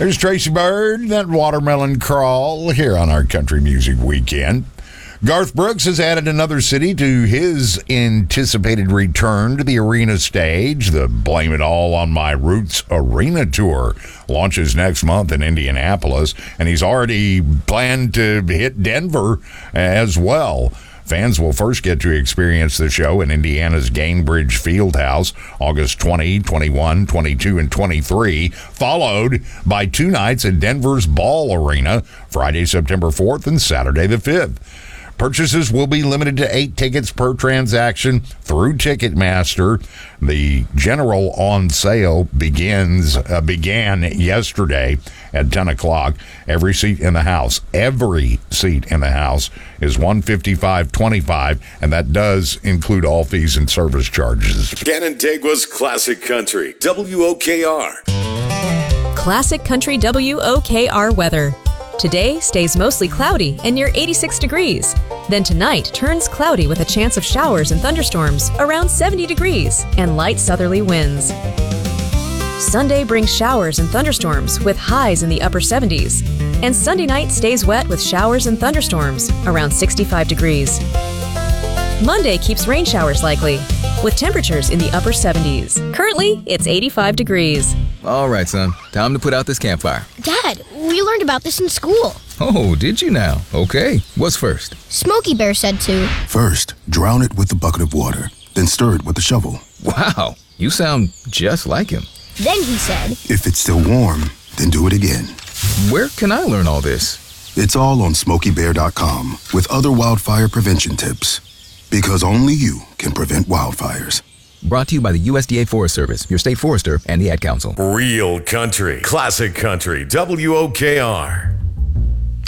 There's Tracy Bird, that watermelon crawl here on our Country Music Weekend. Garth Brooks has added another city to his anticipated return to the arena stage. The Blame It All on My Roots Arena Tour launches next month in Indianapolis, and he's already planned to hit Denver as well. Fans will first get to experience the show in Indiana's Gainbridge Fieldhouse August 20, 21, 22, and 23, followed by 2 nights at Denver's Ball Arena, Friday, September 4th and Saturday the 5th. Purchases will be limited to 8 tickets per transaction through Ticketmaster. The general on sale began yesterday at 10 o'clock. Every seat in the house is $155.25, and that does include all fees and service charges. Canandaigua's Classic Country, WOKR. Classic Country WOKR weather. Today stays mostly cloudy and near 86 degrees. Then tonight turns cloudy with a chance of showers and thunderstorms around 70 degrees and light southerly winds. Sunday brings showers and thunderstorms with highs in the upper 70s. And Sunday night stays wet with showers and thunderstorms around 65 degrees. Monday keeps rain showers likely with temperatures in the upper 70s. Currently, it's 85 degrees. All right, son. Time to put out this campfire. Dad, we learned about this in school. Oh, did you now? Okay. What's first? Smokey Bear said to. First, drown it with a bucket of water, then stir it with a shovel. Wow, you sound just like him. Then he said, If it's still warm, then do it again. Where can I learn all this? It's all on SmokeyBear.com with other wildfire prevention tips. Because only you can prevent wildfires. Brought to you by the USDA Forest Service, your state forester, and the Ad Council. Real country, classic country, WOKR.